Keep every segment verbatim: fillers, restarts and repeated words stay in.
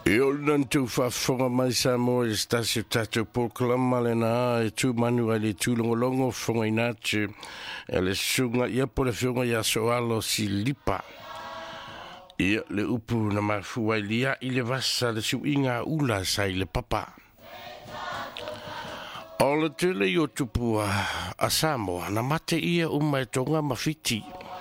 E o nantu whawhonga mai sa mo e stasio tato poklama le na e tu manu ai le tūlongolongo whonga inatu e le sunga ia po le whionga ia soalo si lipa. Ia le upu na mawhua lia i le vasa le su inga ula sa i le papa. O le tele i o tupua a Samoa na mate ia uma e tonga mawhiti.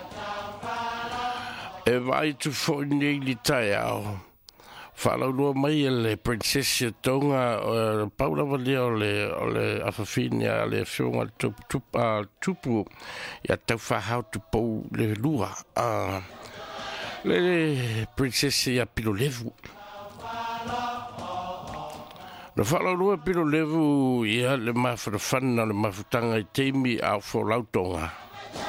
E vai tu fo nei li tai au. Fala lua mai le princesa tonga uh, Paula Valia o le o le afafinia le fiona tup tup uh, tupu ia tau whahau tupu le lua uh, le princesa ia pilo levu le fala lua pilo levu ia le mawhana le mawhutanga i teimi au fo lautonga.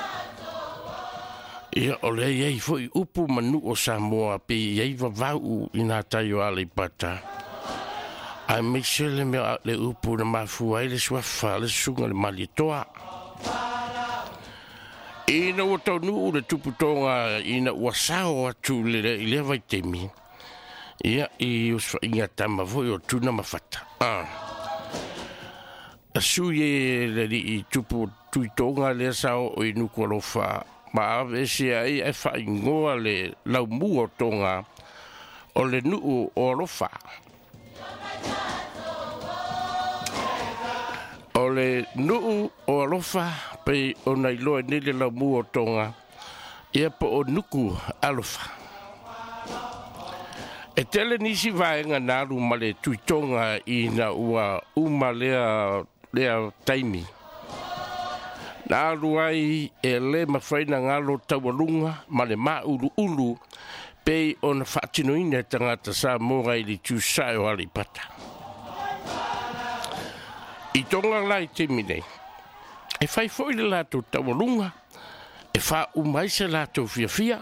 Ia ole iei foi upu manu o Samoa pe iei vavau i nā taio ale pata. Ai meisele mea le upu na mafua i le suafa le sunga le malitoa. Ina ua tau nuu le tuputonga ina ua sao atu le le i le vai temi. Ia i usfa inga tama voi o tuna mafata. Ah. Asu ye le i tupu tuitonga le sao o inu kualofa. Ma avesi ai e wha ingoa le lau mua tonga o le nuu o alofa. O le nuu o alofa pe o nei loa ni le lau mua tonga ia po o nuku alofa. E tele nisi vaenga naru ma le tuitonga i na ua uma lea, lea taimi. Nā ruai e le mawhaina ngalo taualunga ma le maa ulu ulu pei o na whaatinoina tangata sa mora i li tūsai o alipata. I tonga lai te mine, e whai foi le lato taualunga, e wha umaise lato fia fia,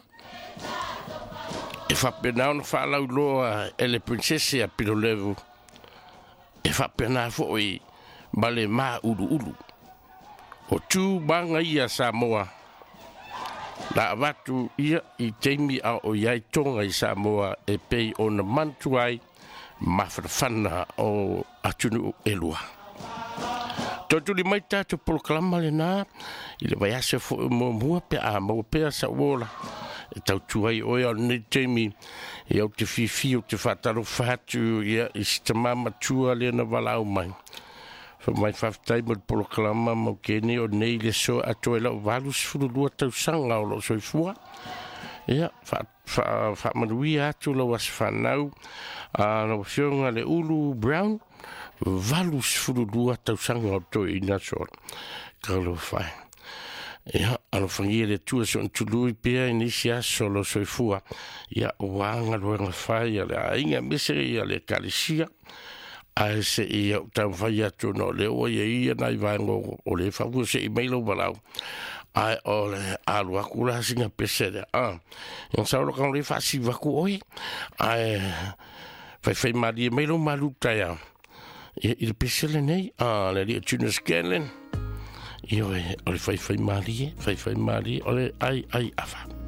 e wha penao na wha lau loa e le princese a pilo levu, e wha penao foi ma le maa ulu ulu. O tū banga ia Samoa. La watu ia i teimi a o iai tonga i Samoa e pei o na mantuai mawhana o atunu elua. Tōtu li mai tātou poloklama le nā, i le vai ase fo mo mua pe a mo pe a sa wola. E tau tuai oia ni teimi i au te fifi o te whataro whatu ia i sita mama tua le na walau mai. Fa mai whaftai mo poloklama mo kene o nei le so ato e lau valus furu lua tau sanga o lo soifua. Ia, wha marui atu lau as whanau a no fionga le ulu brown valus furu lua tau sanga o to i nasor. Kalo whai. Ia, ano whangia le tua so ntului pia inisi aso lo soifua. Ia, wanga luenga whai a le a inga miseri a le kalisia. Ai se i au tau whai atu no le oa ia ia nai vango o le whaku se i meilo walau. Ai o le alu aku la singa pesere. Ah, yung sauro kang le whasi waku oi. Ai, whai whai mali e meilo malu taya. I le pesere nei, ah, le lia tuna scanlen. I o le whai whai mali e, whai whai mali, o le ai ai afa.